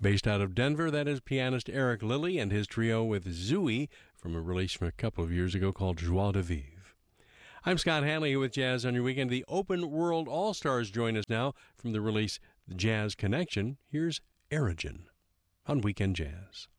Based out of Denver, that is pianist Eric Lilly and his trio with Zooey from a release from a couple of years ago called Joie de Vivre. I'm Scott Hanley here with Jazz on Your Weekend. The Open World All-Stars join us now from the release The Jazz Connection. Here's Erigen on Weekend Jazz.